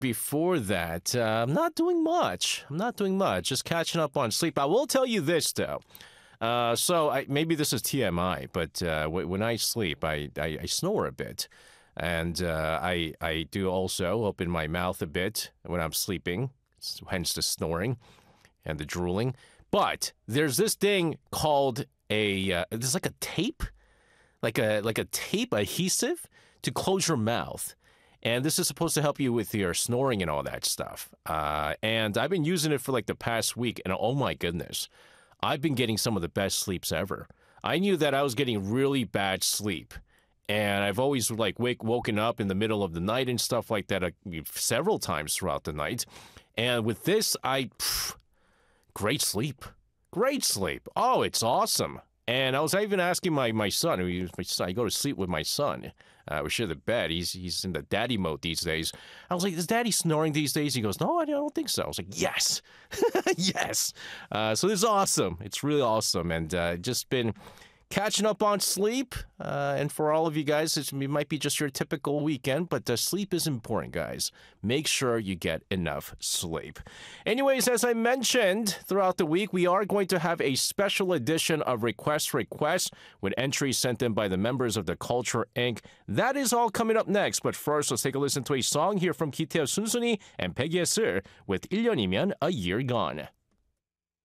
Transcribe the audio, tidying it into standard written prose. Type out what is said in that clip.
before that, I'm not doing much. I'm not doing much. Just catching up on sleep. I will tell you this though. Maybe this is TMI, but when I sleep, I snore a bit, and I do also open my mouth a bit when I'm sleeping. Hence the snoring and the drooling. But there's this thing called there's like a tape, like a tape adhesive to close your mouth. And this is supposed to help you with your snoring and all that stuff. And I've been using it for like the past week, and oh my goodness, I've been getting some of the best sleeps ever. I knew that I was getting really bad sleep, and I've always like woken up in the middle of the night and stuff like that several times throughout the night. And with this, great sleep. Great sleep. Oh, it's awesome. And I was even asking my son, I go to sleep with my son. We share the bed. He's in the daddy mode these days. I was like, is daddy snoring these days? He goes, no, I don't think so. I was like, yes. Yes. So this is awesome. It's really awesome. And just been catching up on sleep. And for all of you guys, it might be just your typical weekend, but sleep is important, guys. Make sure you get enough sleep. Anyways, as I mentioned throughout the week, we are going to have a special edition of Request with entries sent in by the members of the Culture Inc. That is all coming up next. But first, let's take a listen to a song here from Kiteo Sunsun이 and Peggy Sir with 1년이면 a year gone.